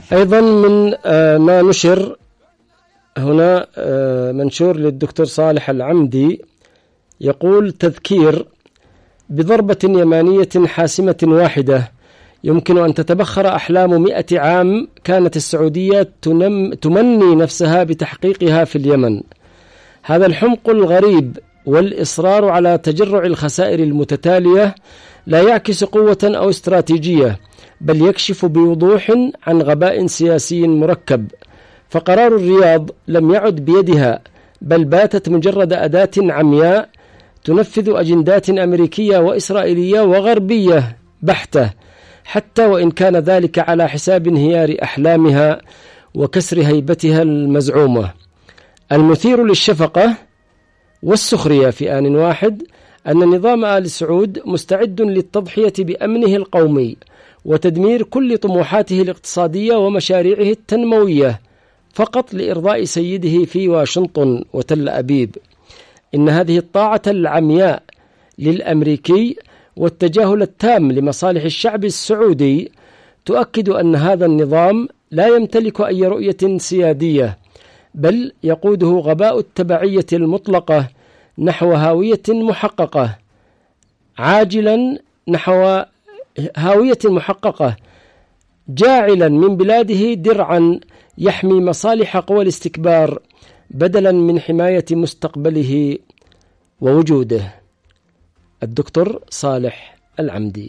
أيضا من ما نشر هنا منشور للدكتور صالح العمدي يقول: تذكير بضربة يمانية حاسمة واحدة يمكن أن تتبخر أحلام 100 عام كانت السعودية تمني نفسها بتحقيقها في اليمن. هذا الحمق الغريب والإصرار على تجرع الخسائر المتتالية لا يعكس قوة أو استراتيجية، بل يكشف بوضوح عن غباء سياسي مركب. فقرار الرياض لم يعد بيدها، بل باتت مجرد أداة عمياء تنفذ أجندات أمريكية وإسرائيلية وغربية بحتة، حتى وإن كان ذلك على حساب انهيار أحلامها وكسر هيبتها المزعومة. المثير للشفقة والسخرية في آن واحد أن نظام آل سعود مستعد للتضحية بأمنه القومي وتدمير كل طموحاته الاقتصادية ومشاريعه التنموية فقط لإرضاء سيده في واشنطن وتل أبيب. إن هذه الطاعة العمياء للأمريكي والتجاهل التام لمصالح الشعب السعودي تؤكد أن هذا النظام لا يمتلك أي رؤية سيادية، بل يقوده غباء التبعية المطلقة نحو هاوية محققة، عاجلا نحو هاوية محققة، جاعلا من بلاده درعا يحمي مصالح قوى الاستكبار بدلا من حماية مستقبله ووجوده. الدكتور صالح العمدي.